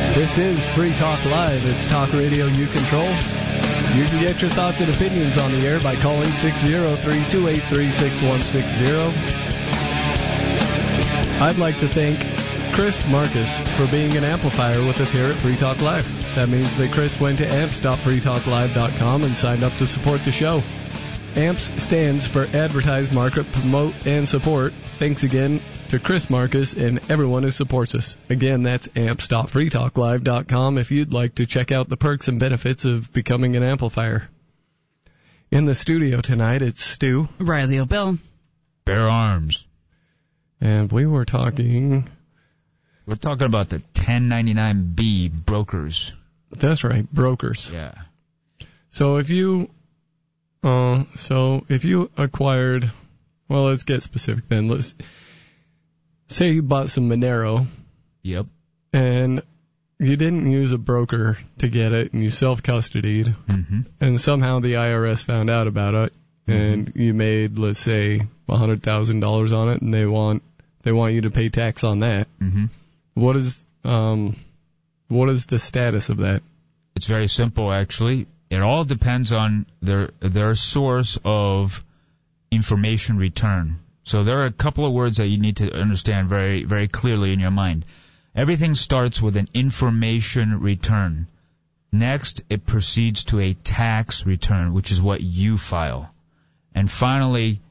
This is Free Talk Live. It's talk radio you control. You can get your thoughts and opinions on the air by calling 603-283-6160. I'd like to thank Chris Marcus for being an amplifier with us here at Free Talk Live. That means that Chris went to amps.freetalklive.com and signed up to support the show. AMPS stands for Advertise, Market, Promote, and Support. Thanks again to Chris Marcus and everyone who supports us. Again, that's amps.freetalklive.com if you'd like to check out the perks and benefits of becoming an amplifier. In the studio tonight, it's Stu. Riley O'Bill. Bear Arms. And we're talking about the 1099B brokers. That's right, brokers. Yeah. So if you acquired, well, let's get specific then. Let's say you bought some Monero. Yep. And you didn't use a broker to get it, and you self-custodied, and somehow the IRS found out about it, and you made, let's say, $100,000 on it, and they want you to pay tax on that. What is the status of that? It's very simple, actually. It all depends on their source of information return. So there are a couple of words that you need to understand very, very clearly in your mind. Everything starts with an information return. Next, it proceeds to a tax return, which is what you file. And finally,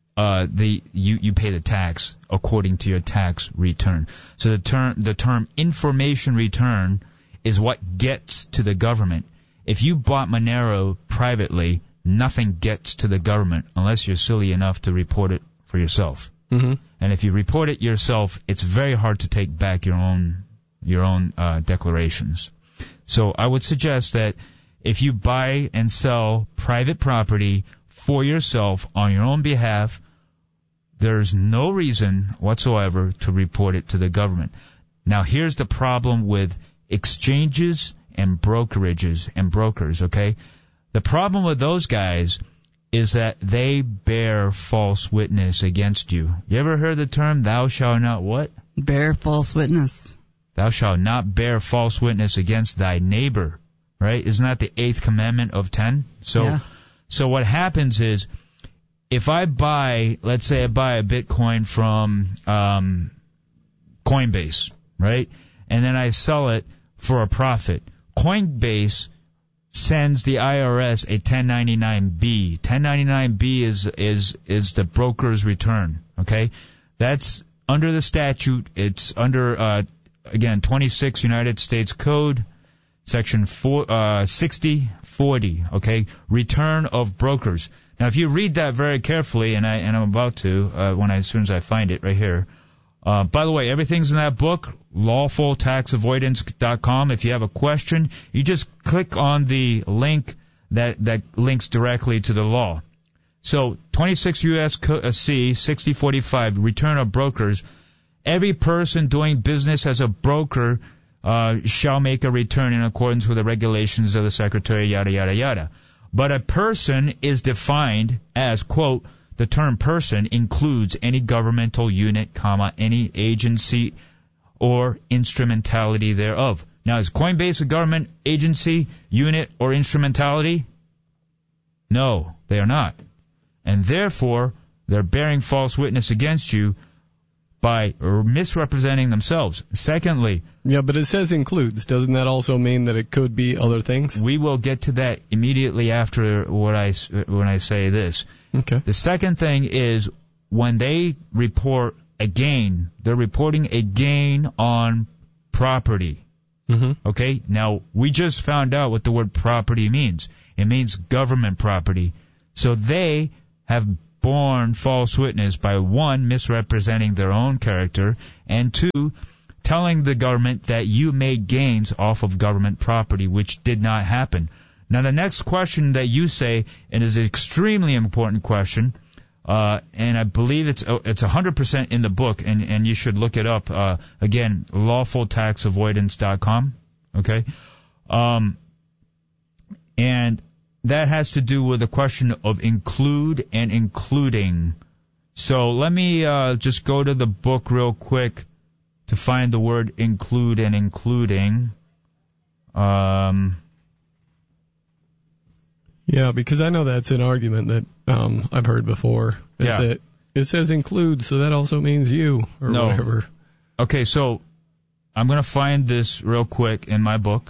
you pay the tax according to your tax return. So the term information return is what gets to the government. If you bought Monero privately, nothing gets to the government unless you're silly enough to report it for yourself. And if you report it yourself, it's very hard to take back your own declarations. So I would suggest that if you buy and sell private property for yourself on your own behalf, there's no reason whatsoever to report it to the government. Now, here's the problem with exchanges and brokerages and brokers, okay? The problem with those guys is that they bear false witness against you. You ever heard the term, thou shalt not what? Bear false witness. Thou shalt not bear false witness against thy neighbor, right? Isn't that the 8th commandment of 10? So what happens is, if I buy, let's say I buy a Bitcoin from Coinbase, right? And then I sell it for a profit. Coinbase sends the IRS a 1099-B. 1099-B is the broker's return, okay? That's under the statute. It's under, 26 United States Code, Section 6040, okay? Return of brokers. Now, if you read that very carefully, and I'm about to, as soon as I find it right here. By the way, everything's in that book, lawfultaxavoidance.com. If you have a question, you just click on the link that links directly to the law. So, 26 U.S.C. 6045, return of brokers. Every person doing business as a broker shall make a return in accordance with the regulations of the Secretary, yada, yada, yada. But a person is defined as, quote, the term person includes any governmental unit, any agency or instrumentality thereof. Now, is Coinbase a government agency, unit, or instrumentality? No, they are not. And therefore, they're bearing false witness against you by misrepresenting themselves. Secondly... Yeah, but it says includes. Doesn't that also mean that it could be other things? We will get to that immediately after when I say this. Okay. The second thing is when they report a gain, they're reporting a gain on property. Okay? Now, we just found out what the word property means. It means government property. So they have borne false witness by, one, misrepresenting their own character, and two, telling the government that you made gains off of government property, which did not happen. Now, the next question that you say, and is an extremely important question, and I believe it's 100% in the book, and you should look it up. Again, lawfultaxavoidance.com. Okay, and that has to do with the question of include and including. So let me just go to the book real quick to find the word include and including. Yeah, because I know that's an argument that I've heard before. That it says include, so that also means you, or whatever. Okay, so I'm going to find this real quick in my book.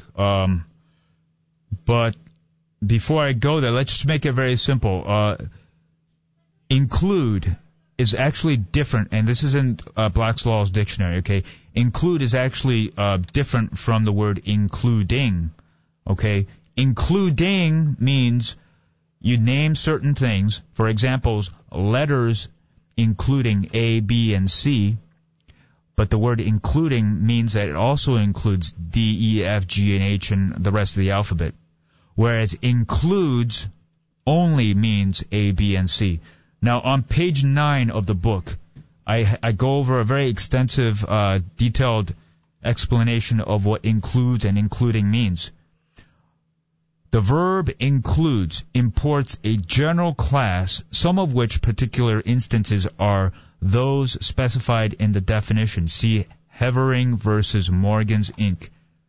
But before I go there, let's just make it very simple. Include is actually different, and this is in Black's Law's dictionary, okay? Include is actually different from the word including, okay? Including means you name certain things. For example, letters including A, B, and C. But the word including means that it also includes D, E, F, G, and H, and the rest of the alphabet. Whereas includes only means A, B, and C. Now, on page 9 of the book, I go over a very extensive, detailed explanation of what includes and including means. The verb includes imports a general class, some of which particular instances are those specified in the definition. See Hevering versus Morgans, Inc.,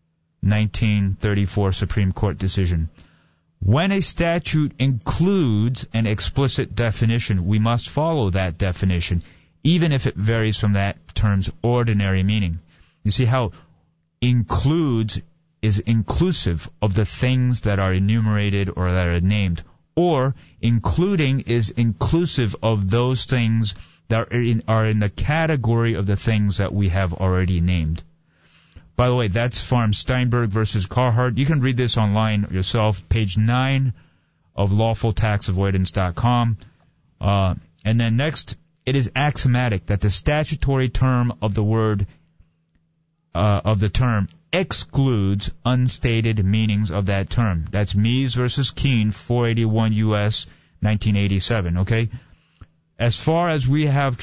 1934 Supreme Court decision. When a statute includes an explicit definition, we must follow that definition, even if it varies from that term's ordinary meaning. You see how includes is inclusive of the things that are enumerated or that are named, or including is inclusive of those things that are in the category of the things that we have already named. By the way, that's from Steinberg versus Carhart. You can read this online yourself, page 9 of lawfultaxavoidance.com. And then next, it is axiomatic that the statutory term of the word of the term excludes unstated meanings of that term. That's Mies versus Keene, 481 U.S., 1987, okay? Thus far, we have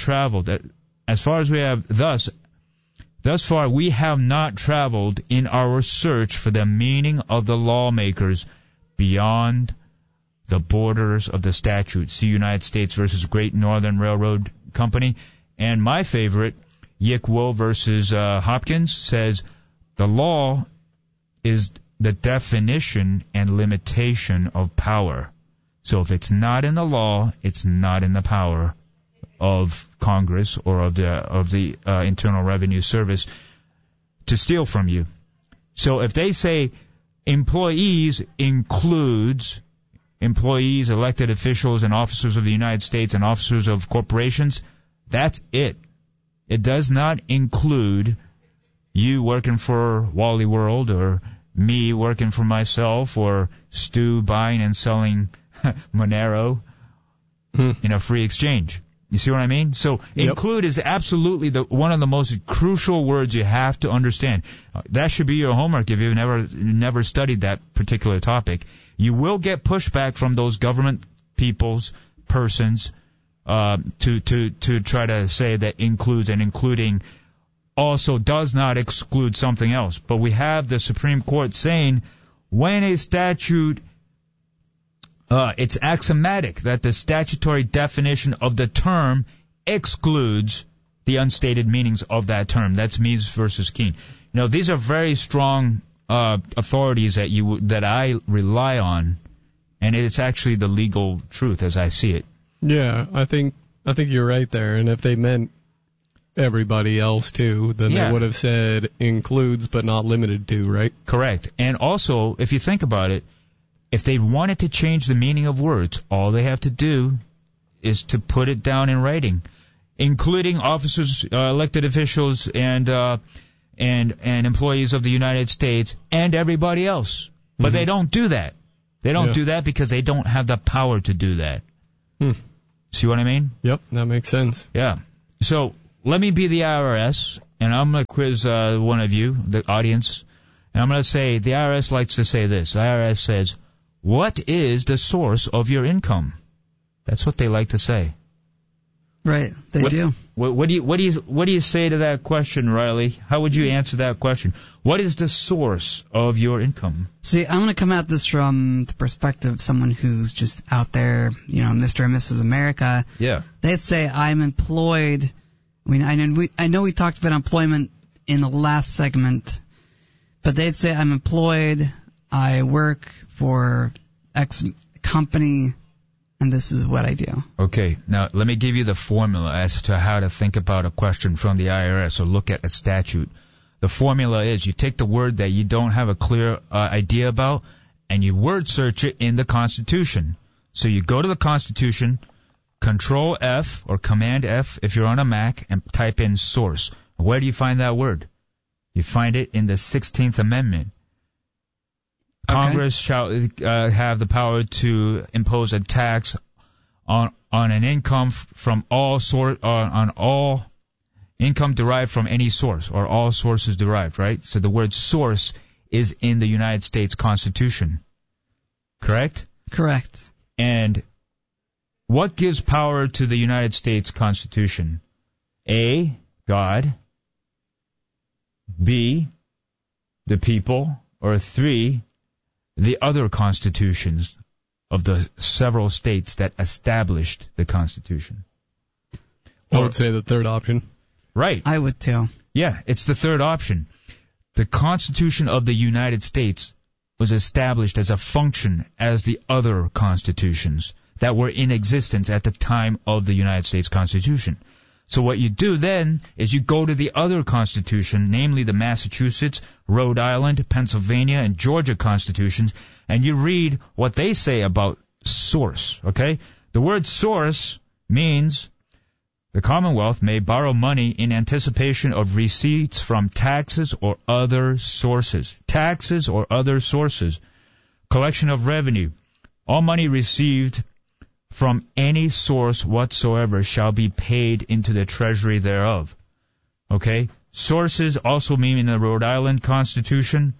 not traveled in our search for the meaning of the lawmakers beyond the borders of the statute. See United States versus Great Northern Railroad Company. And my favorite, Yickwo versus Hopkins, says the law is the definition and limitation of power. So if it's not in the law, it's not in the power of Congress or of the Internal Revenue Service to steal from you. So if they say employees includes employees, elected officials, and officers of the United States and officers of corporations, that's it. It does not include you working for Wally World or me working for myself or Stu buying and selling Monero in a free exchange. You see what I mean? So include is absolutely one of the most crucial words you have to understand. That should be your homework if you've never studied that particular topic. You will get pushback from those government persons to try to say that includes and including also does not exclude something else. But we have the Supreme Court saying when a statute it's axiomatic that the statutory definition of the term excludes the unstated meanings of that term. That's Mies versus Keene. You know, these are very strong authorities that I rely on, and it's actually the legal truth as I see it. Yeah, I think you're right there. And if they meant everybody else too, then they would have said includes but not limited to, right? Correct. And also, if you think about it, if they wanted to change the meaning of words, all they have to do is to put it down in writing, including officers, elected officials, and employees of the United States and everybody else. But they don't do that. They don't do that because they don't have the power to do that. See what I mean? Yep, that makes sense. Yeah. So let me be the IRS, and I'm going to quiz one of you, the audience, and I'm going to say the IRS likes to say this. The IRS says, what is the source of your income? That's what they like to say. Right, they do. What do you say to that question, Riley? How would you answer that question? What is the source of your income? See, I'm going to come at this from the perspective of someone who's just out there, Mr. and Mrs. America. Yeah. They'd say I'm employed. I mean, I know we talked about employment in the last segment, But they'd say, I'm employed, I work for X company, and this is what I do. Okay, now let me give you the formula as to how to think about a question from the IRS or look at a statute. The formula is you take the word that you don't have a clear idea about, and you word search it in the Constitution. So you go to the Constitution, Control F or Command F if you're on a Mac, and type in source. Where do you find that word? You find it in the 16th Amendment. Okay. Congress shall have the power to impose a tax on an income from all on all income derived from any source, or all sources derived, right? So the word source is in the United States Constitution. Correct? Correct. And what gives power to the United States Constitution? A, God. B, the people. Or 3, the other constitutions of the several states that established the Constitution. I would say the third option. Right. I would too. Yeah, it's the third option. The Constitution of the United States was established as a function as the other constitutions that were in existence at the time of the United States Constitution. So what you do then is you go to the other constitution, namely the Massachusetts, Rhode Island, Pennsylvania, and Georgia constitutions, and you read what they say about source, okay? The word source means the Commonwealth may borrow money in anticipation of receipts from taxes or other sources. Taxes or other sources. Collection of revenue. All money received from any source whatsoever shall be paid into the treasury thereof. Okay? Sources also mean in the Rhode Island Constitution.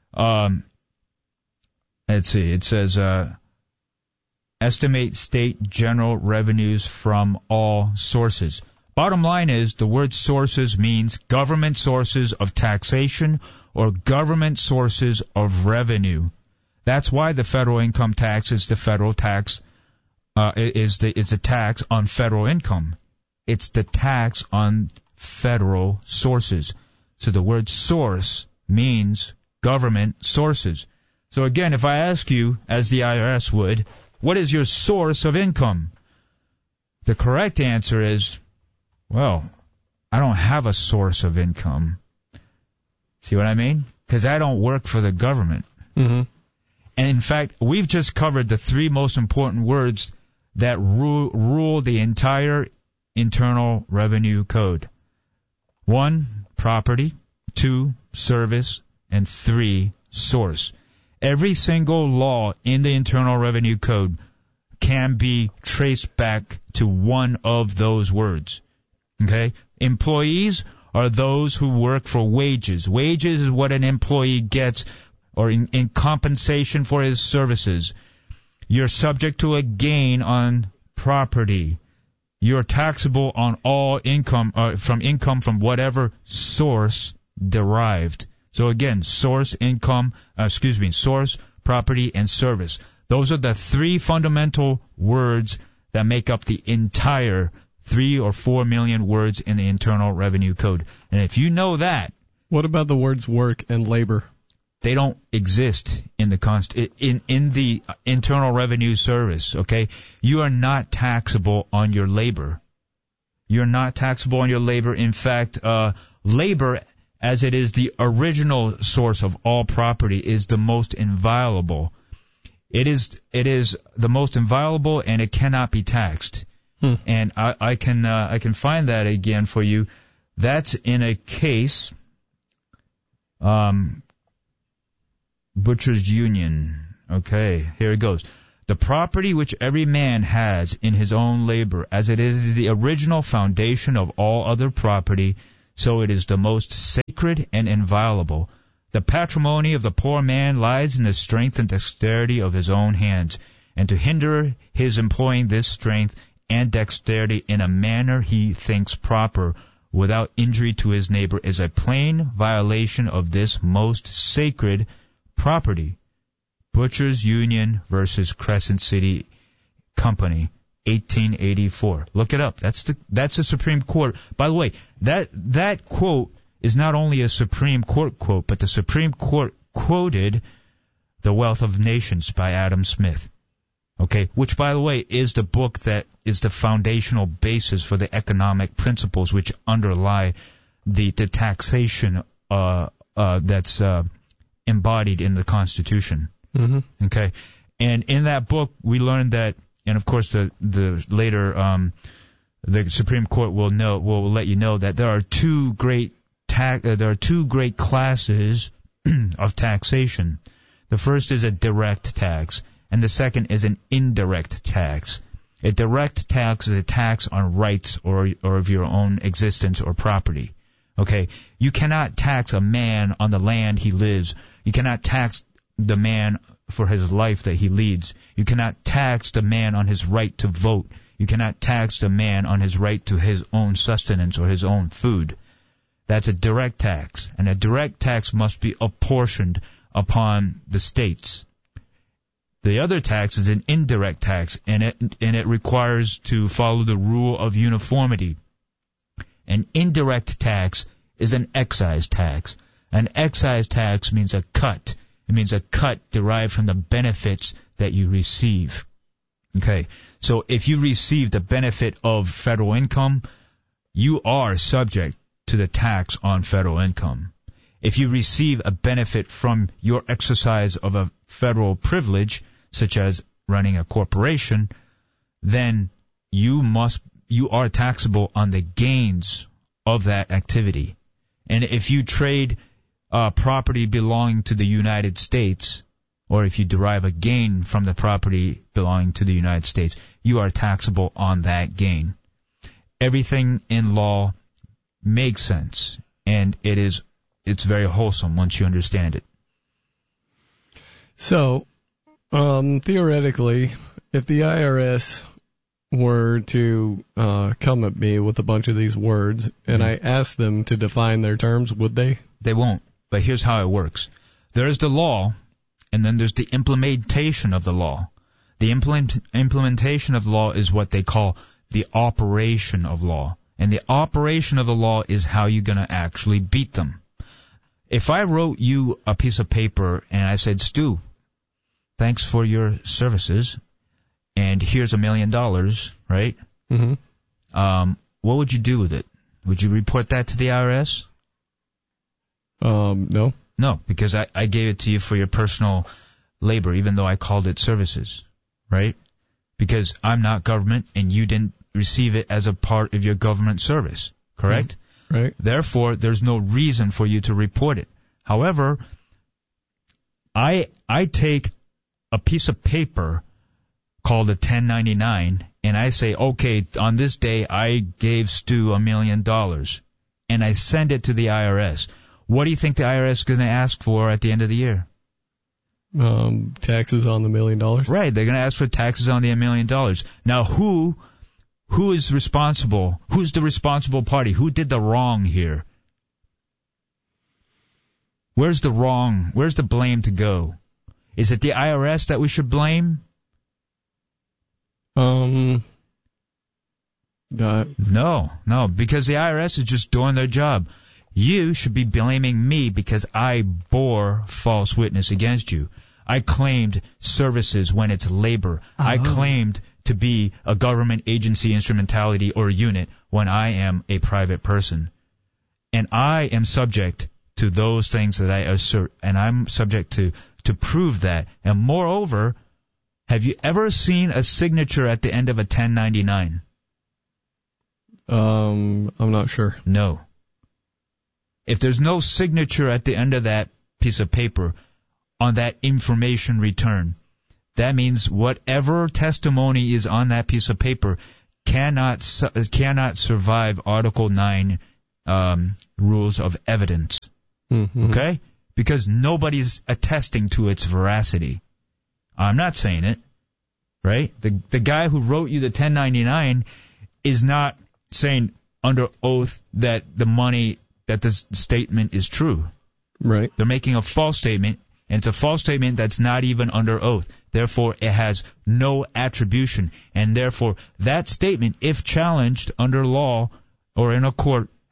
Let's see. It says, estimate state general revenues from all sources. Bottom line is the word sources means government sources of taxation or government sources of revenue. That's why the federal income tax is the federal tax, is the tax on federal income. It's the tax on federal sources. So the word source means government sources. So again, if I ask you, as the IRS would, what is your source of income? The correct answer is, well, I don't have a source of income. See what I mean? Because I don't work for the government. Mm-hmm. And in fact, we've just covered the 3 most important words that rule the entire Internal Revenue Code. 1, property. 2, service. And 3, source. Every single law in the Internal Revenue Code can be traced back to one of those words. Okay? Employees are those who work for wages. Wages is what an employee gets or in compensation for his services. You're subject to a gain on property. You're taxable on all income from whatever source derived. So again, source, property, and service. Those are the 3 fundamental words that make up the entire 3 or 4 million words in the Internal Revenue Code. And if you know that... What about the words work and labor? They don't exist in the in the Internal Revenue Service, okay? You are not taxable on your labor. You're not taxable on your labor. In fact, labor, as it is the original source of all property, is the most inviolable. It is the most inviolable, and it cannot be taxed. And I can find that again for you. That's in a case, Butchers Union. Okay, here it goes. The property which every man has in his own labor, as it is the original foundation of all other property, so it is the most sacred and inviolable. The patrimony of the poor man lies in the strength and dexterity of his own hands, and to hinder his employing this strength and dexterity in a manner he thinks proper, without injury to his neighbor, is a plain violation of this most sacred property. Butchers Union versus Crescent City Company, 1884. Look it up. That's the Supreme Court. By the way, that quote is not only a Supreme Court quote, but the Supreme Court quoted The Wealth of Nations by Adam Smith. Okay, which, by the way, is the book that is the foundational basis for the economic principles which underlie the taxation that's embodied in the Constitution. Mm-hmm. Okay, and in that book we learned that, and of course the later the Supreme Court will let you know that there are two great classes of taxation. The first is a direct tax, and the second is an indirect tax. A direct tax is a tax on rights or of your own existence or property. Okay, you cannot tax a man on the land he lives. You cannot tax the man for his life that he leads. You cannot tax the man on his right to vote. You cannot tax the man on his right to his own sustenance or his own food. That's a direct tax, and a direct tax must be apportioned upon the states. The other tax is an indirect tax, and it requires to follow the rule of uniformity. An indirect tax is an excise tax. An excise tax means a cut. It means a cut derived from the benefits that you receive. Okay, so if you receive the benefit of federal income, you are subject to the tax on federal income. If you receive a benefit from your exercise of a federal privilege, such as running a corporation, then you are taxable on the gains of that activity. And if you trade property belonging to the United States, or if you derive a gain from the property belonging to the United States, you are taxable on that gain. Everything in law makes sense, and it's very wholesome once you understand it. So, theoretically, if the IRS were to come at me with a bunch of these words and I asked them to define their terms, would they? They won't, but here's how it works. There's the law, and then there's the implementation of the law. The implementation of law is what they call the operation of law. And the operation of the law is how you're going to actually beat them. If I wrote you a piece of paper and I said, Stu, thanks for your services, and here's $1 million, right? Mm-hmm. What would you do with it? Would you report that to the IRS? No. No, because I gave it to you for your personal labor, even though I called it services, right? Because I'm not government, and you didn't receive it as a part of your government service, correct? Right. Therefore, there's no reason for you to report it. However, I take a piece of paper called a 1099, and I say, okay, on this day I gave Stu $1 million, and I send it to the IRS. What do you think the IRS is going to ask for at the end of the year? Taxes on the $1 million. Right, they're going to ask for taxes on the $1 million. Now, who is responsible? Who's the responsible party? Who did the wrong here? Where's the wrong? Where's the blame to go? Is it the IRS that we should blame? No, because the IRS is just doing their job. You should be blaming me because I bore false witness against you. I claimed services when it's labor. I claimed to be a government agency, instrumentality, or unit when I am a private person. And I am subject to those things that I assert, and I'm subject to prove that. And moreover, have you ever seen a signature at the end of a 1099? I'm not sure. No. If there's no signature at the end of that piece of paper on that information return, that means whatever testimony is on that piece of paper cannot survive Article 9 rules of evidence. Mm-hmm. Okay? Because nobody's attesting to its veracity. I'm not saying it, right? The guy who wrote you the 1099 is not saying under oath that the money, that this statement is true. Right. They're making a false statement, and it's a false statement that's not even under oath. Therefore, it has no attribution, and therefore that statement, if challenged under law or in a court,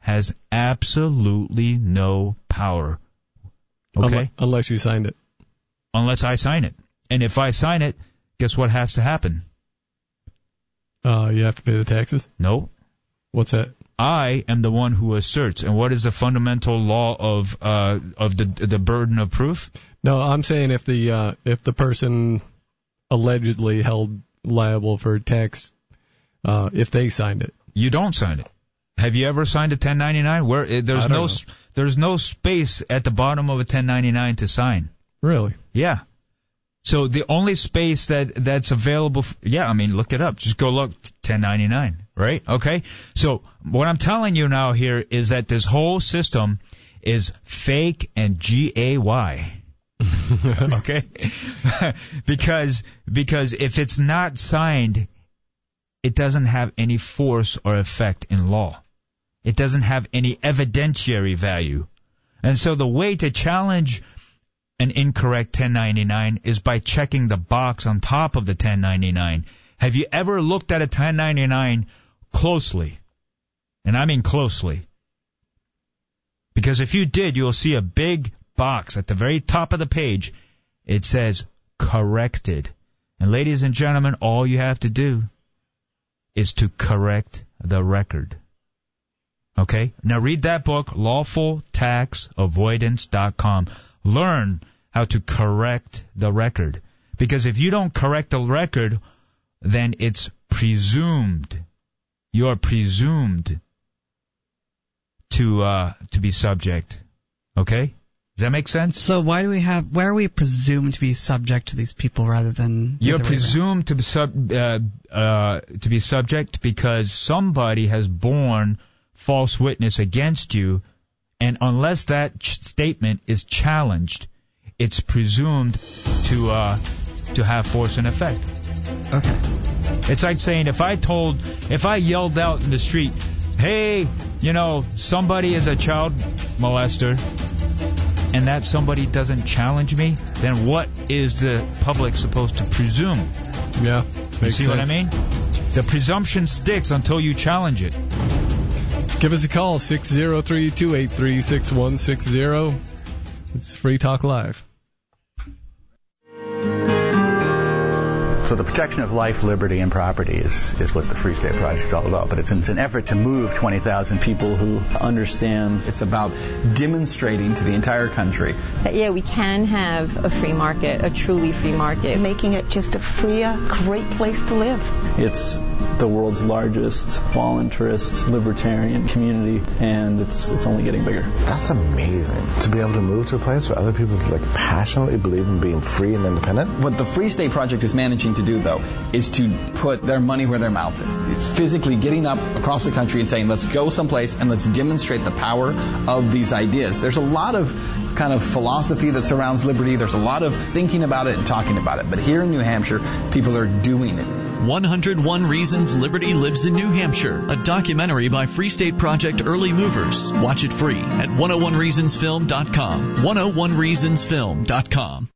has absolutely no power. Okay? Unless you signed it. Unless I sign it. And if I sign it, guess what has to happen? You have to pay the taxes? No. What's that? I am the one who asserts. And what is the fundamental law of the burden of proof? No, I'm saying if the person allegedly held liable for tax, if they signed it. You don't sign it. Have you ever signed a 1099? Where there's no space at the bottom of a 1099 to sign. Really? Yeah. So the only space that's available, look it up. Just go look, 1099, right? Okay? So what I'm telling you now here is that this whole system is fake and GAY. Okay? because if it's not signed, it doesn't have any force or effect in law. It doesn't have any evidentiary value. And so the way to challenge an incorrect 1099 is by checking the box on top of the 1099. Have you ever looked at a 1099 closely? And I mean closely. Because if you did, you'll see a big box at the very top of the page. It says corrected. And ladies and gentlemen, all you have to do is to correct the record. Okay? Now read that book, lawfultaxavoidance.com. Learn how to correct the record. Because if you don't correct the record, then it's presumed. You're presumed to be subject. Okay? Does that make sense? So why are we presumed to be subject to these people rather than... You're presumed to be subject because somebody has borne false witness against you, and unless that statement is challenged, it's presumed to have force and effect. Okay. It's like saying if I yelled out in the street, hey, somebody is a child molester, and that somebody doesn't challenge me, then what is the public supposed to presume? Yeah, you see what I mean? The presumption sticks until you challenge it. Give us a call, 603-283-6160. It's Free Talk Live. So the protection of life, liberty, and property is what the Free State Project is all about. But it's an effort to move 20,000 people who understand. It's about demonstrating to the entire country that, we can have a free market, a truly free market. Making it just a freer, great place to live. It's the world's largest voluntarist libertarian community, and it's only getting bigger. That's amazing, to be able to move to a place where other people passionately believe in being free and independent. What the Free State Project is managing to do, though, is to put their money where their mouth is. It's physically getting up across the country and saying, let's go someplace and let's demonstrate the power of these ideas. There's a lot of kind of philosophy that surrounds liberty. There's a lot of thinking about it and talking about it. But here in New Hampshire, people are doing it. 101 Reasons Liberty Lives in New Hampshire, a documentary by Free State Project Early Movers. Watch it free at 101reasonsfilm.com. 101reasonsfilm.com.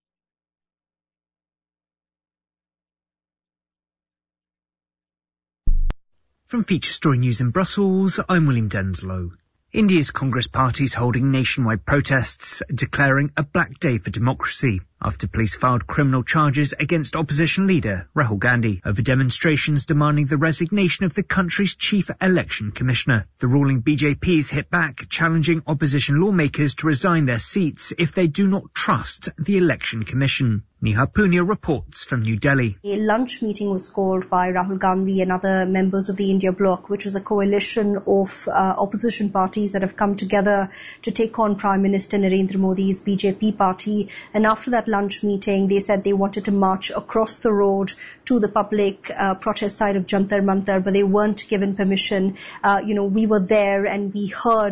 From Feature Story News in Brussels, I'm William Denslow. India's Congress Party is holding nationwide protests, declaring a black day for democracy after police filed criminal charges against opposition leader Rahul Gandhi over demonstrations demanding the resignation of the country's chief election commissioner. The ruling BJP has hit back, challenging opposition lawmakers to resign their seats if they do not trust the election commission. Neha Punia reports from New Delhi. A lunch meeting was called by Rahul Gandhi and other members of the India Bloc, which was a coalition of opposition parties that have come together to take on Prime Minister Narendra Modi's BJP party. And after that lunch meeting, they said they wanted to march across the road to the public protest site of Jantar Mantar, but they weren't given permission. We were there and we heard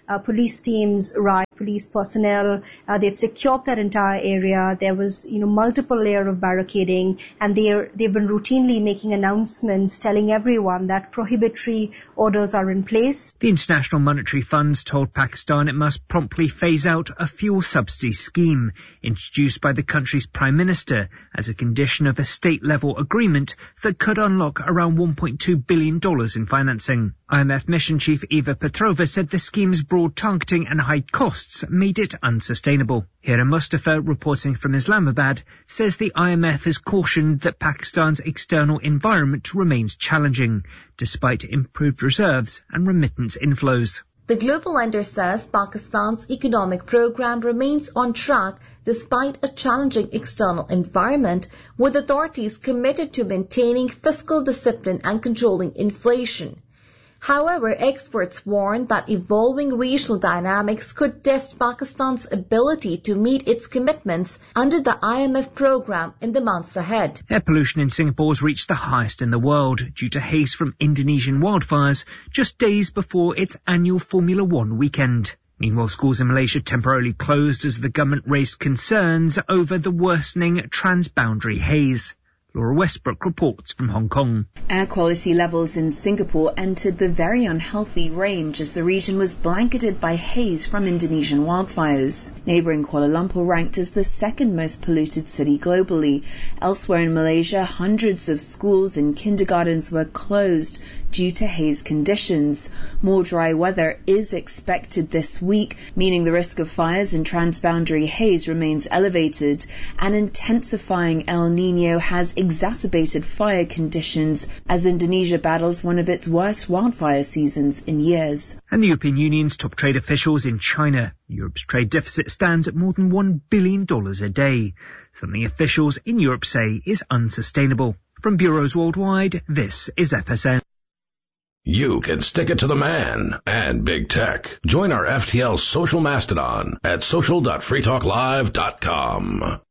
police teams, police personnel. They'd secured that entire area. There was, multiple layer of barricading, and they've been routinely making announcements telling everyone that prohibitory orders are in place. The International Monetary Fund told Pakistan it must promptly phase out a fuel subsidy scheme introduced by the country's Prime Minister as a condition of a state-level agreement that could unlock around $1.2 billion in financing. IMF Mission Chief Eva Petrova said the scheme's broad targeting and high costs made it unsustainable. Hira Mustafa, reporting from Islamabad, says the IMF has cautioned that Pakistan's external environment remains challenging, despite improved reserves and remittance inflows. The global lender says Pakistan's economic program remains on track despite a challenging external environment, with authorities committed to maintaining fiscal discipline and controlling inflation. However, experts warn that evolving regional dynamics could test Pakistan's ability to meet its commitments under the IMF program in the months ahead. Air pollution in Singapore has reached the highest in the world due to haze from Indonesian wildfires just days before its annual Formula One weekend. Meanwhile, schools in Malaysia temporarily closed as the government raised concerns over the worsening transboundary haze. Laura Westbrook reports from Hong Kong. Air quality levels in Singapore entered the very unhealthy range as the region was blanketed by haze from Indonesian wildfires. Neighbouring Kuala Lumpur ranked as the second most polluted city globally. Elsewhere in Malaysia, hundreds of schools and kindergartens were closed due to haze conditions. More dry weather is expected this week, meaning the risk of fires and transboundary haze remains elevated. An intensifying El Niño has exacerbated fire conditions as Indonesia battles one of its worst wildfire seasons in years. And the European Union's top trade officials in China. Europe's trade deficit stands at more than $1 billion a day, something officials in Europe say is unsustainable. From bureaus worldwide, this is FSN. You can stick it to the man and big tech. Join our FTL social mastodon at social.freetalklive.com.